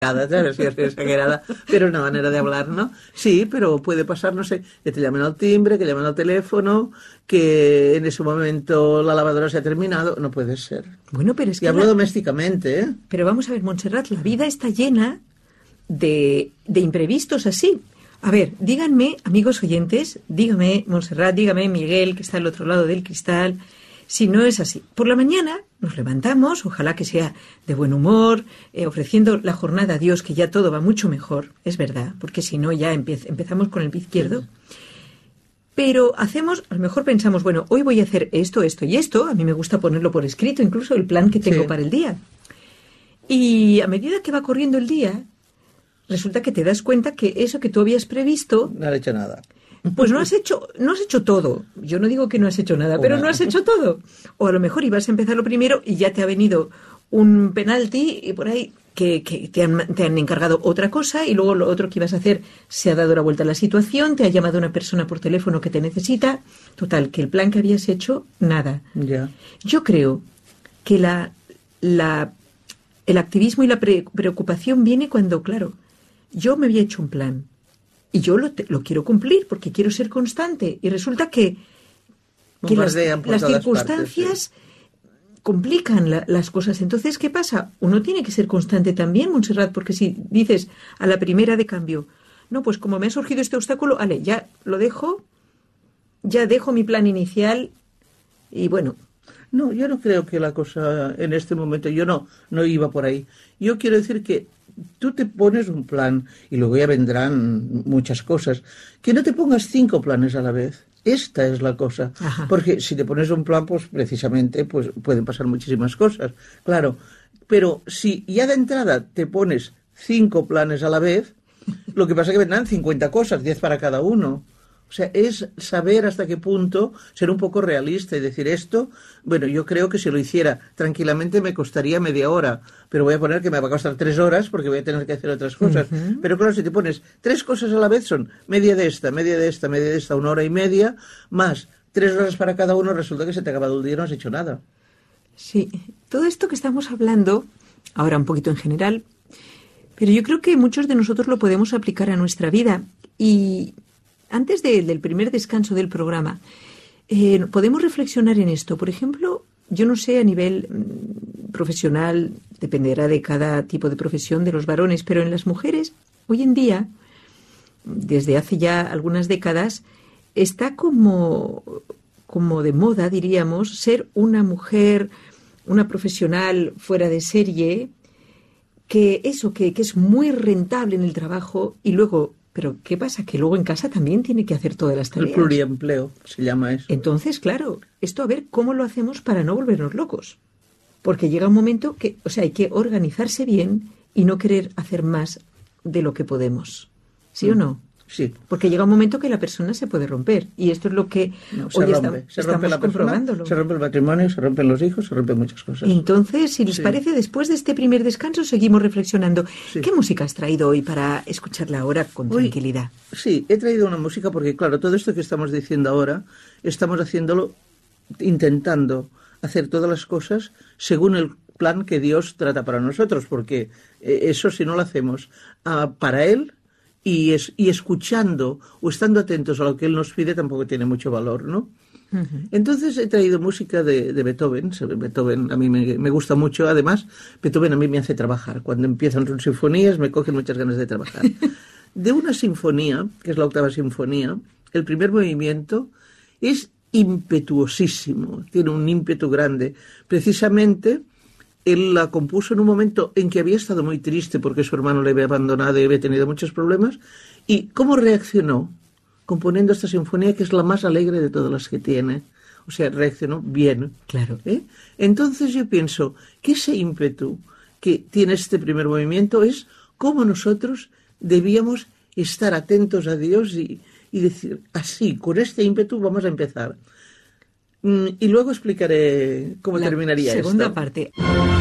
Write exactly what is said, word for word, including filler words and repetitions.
exagerada, ¿sabes? Sí, es exagerada, pero una manera de hablar, ¿no? Sí, pero puede pasar, no sé, que te llamen al timbre, que llamen al teléfono, que en ese momento la lavadora se ha terminado, no puede ser. Bueno, pero es y que... Y hablo la... domésticamente, ¿eh? Pero vamos a ver, Montserrat, la vida está llena de, de imprevistos así. A ver, díganme, amigos oyentes, dígame, Montserrat, dígame, Miguel, que está al otro lado del cristal, si no es así. Por la mañana nos levantamos, ojalá que sea de buen humor, eh, ofreciendo la jornada a Dios, que ya todo va mucho mejor, es verdad, porque si no ya empe- empezamos con el pie izquierdo. Pero hacemos, a lo mejor pensamos, bueno, hoy voy a hacer esto, esto y esto, a mí me gusta ponerlo por escrito, incluso el plan que tengo Sí. para el día. Y a medida que va corriendo el día, resulta que te das cuenta que eso que tú habías previsto... No he hecho nada. Pues no has hecho, no has hecho todo. Yo no digo que no has hecho nada, pero Una. no has hecho todo. O a lo mejor ibas a empezar lo primero y ya te ha venido un penalti y por ahí que, que te, han, te han encargado otra cosa y luego lo otro que ibas a hacer se ha dado la vuelta a la situación, te ha llamado una persona por teléfono que te necesita. Total, que el plan que habías hecho, nada. Ya. Yo creo que la, la, el activismo y la pre- preocupación viene cuando, claro, yo me había hecho un plan. Y yo lo, te, lo quiero cumplir porque quiero ser constante. Y resulta que, que las, las circunstancias partes, sí. complican la, las cosas. Entonces, ¿qué pasa? Uno tiene que ser constante también, Montserrat, porque si dices a la primera de cambio, no, pues como me ha surgido este obstáculo, vale, ya lo dejo, ya dejo mi plan inicial y bueno. No, yo no creo que la cosa en este momento, yo no, no iba por ahí. Yo quiero decir que tú te pones un plan y luego ya vendrán muchas cosas. Que no te pongas cinco planes a la vez. Esta es la cosa. Ajá. Porque si te pones un plan, pues precisamente pues pueden pasar muchísimas cosas. Claro, pero si ya de entrada te pones cinco planes a la vez, lo que pasa es que vendrán cincuenta cosas, diez para cada uno. O sea, es saber hasta qué punto ser un poco realista y decir esto, bueno, yo creo que si lo hiciera tranquilamente me costaría media hora, pero voy a poner que me va a costar tres horas porque voy a tener que hacer otras cosas. Uh-huh. Pero claro, si te pones tres cosas a la vez son media de esta, media de esta, media de esta, una hora y media, más tres horas para cada uno, resulta que se te ha acabado el día y no has hecho nada. Sí, todo esto que estamos hablando, ahora un poquito en general, pero yo creo que muchos de nosotros lo podemos aplicar a nuestra vida y... Antes de, del primer descanso del programa, eh, podemos reflexionar en esto. Por ejemplo, yo no sé a nivel mmm, profesional, dependerá de cada tipo de profesión de los varones, pero en las mujeres, hoy en día, desde hace ya algunas décadas, está como, como de moda, diríamos, ser una mujer, una profesional fuera de serie, que eso, que, que es muy rentable en el trabajo y luego... Pero, ¿qué pasa? Que luego en casa también tiene que hacer todas las tareas. El pluriempleo se llama eso. Entonces, claro, esto a ver cómo lo hacemos para no volvernos locos. Porque llega un momento que, o sea, hay que organizarse bien y no querer hacer más de lo que podemos. ¿Sí mm. o no? Sí. Porque llega un momento que la persona se puede romper. Y esto es lo que no, hoy se rompe. está, se estamos rompe la comprobándolo. Persona, se rompe el matrimonio, se rompen los hijos, se rompen muchas cosas. Entonces, si les sí. parece, después de este primer descanso seguimos reflexionando. Sí. ¿Qué música has traído hoy para escucharla ahora con hoy, tranquilidad? Sí, he traído una música porque, claro, todo esto que estamos diciendo ahora, estamos haciéndolo, intentando hacer todas las cosas según el plan que Dios trata para nosotros, porque eh, eso si no lo hacemos ah, para Él, Y, es, y escuchando o estando atentos a lo que él nos pide tampoco tiene mucho valor, ¿no? Uh-huh. Entonces he traído música de, de Beethoven. Beethoven a mí me, me gusta mucho. Además, Beethoven a mí me hace trabajar. Cuando empiezan sus sinfonías me cogen muchas ganas de trabajar. De una sinfonía, que es la octava sinfonía, el primer movimiento es impetuosísimo. Tiene un ímpetu grande. Precisamente... Él la compuso en un momento en que había estado muy triste porque su hermano le había abandonado y había tenido muchos problemas. ¿Y cómo reaccionó? Componiendo esta sinfonía que es la más alegre de todas las que tiene. O sea, reaccionó bien. Claro. ¿Eh? Entonces yo pienso que ese ímpetu que tiene este primer movimiento es cómo nosotros debíamos estar atentos a Dios y, y decir, así, con este ímpetu vamos a empezar. Y luego explicaré cómo la terminaría segunda esto. parte.